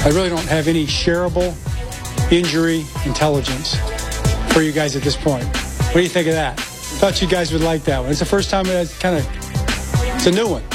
I really don't have any shareable injury intelligence for you guys at this point. What do you think of that? Thought you guys would like that one. It's the first time it's a new one.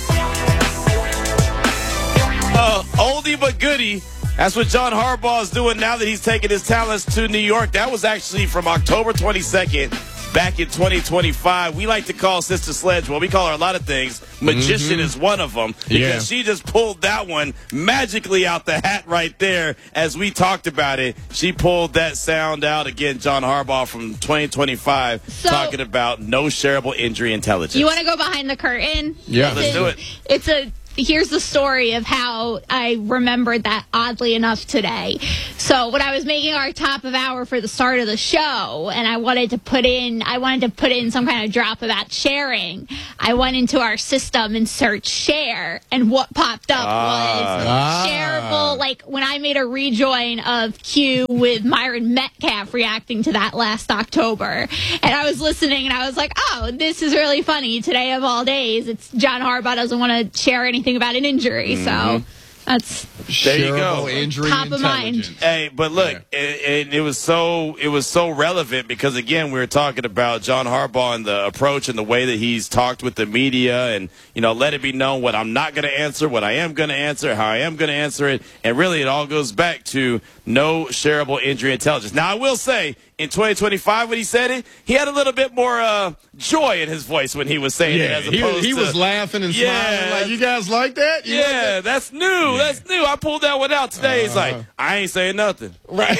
Oldie but goodie. That's what John Harbaugh is doing now that he's taken his talents to New York. That was actually from October 22nd back in 2025. We like to call Sister Sledge, well, we call her a lot of things. Magician is one of them because she just pulled that one magically out the hat right there as we talked about it. She pulled that sound out. Again, John Harbaugh from 2025 talking about no shareable injury intelligence. You want to go behind the curtain? Yeah, let's do it. Here's the story of how I remembered that oddly enough today. So when I was making our top of hour for the start of the show, and I wanted to put in some kind of drop about sharing, I went into our system and searched share, and what popped up was shareable. Like when I made a rejoin of Q with Myron Metcalf reacting to that last October, and I was listening, and I was like, oh, this is really funny. Today of all days, it's John Harbaugh doesn't want to share anything about an injury, so that's there you go. Injury top of mind. Hey, but look, it was so relevant because again we were talking about John Harbaugh and the approach and the way that he's talked with the media, and let it be known what I'm not going to answer, what I am going to answer, how I am going to answer it, and really it all goes back to no shareable injury intelligence. Now I will say, in 2025, when he said it, he had a little bit more joy in his voice when he was saying it, as opposed he was laughing and smiling like, you guys like that? That's new. That's new. I pulled that one out today. He's like, I ain't saying nothing. Right.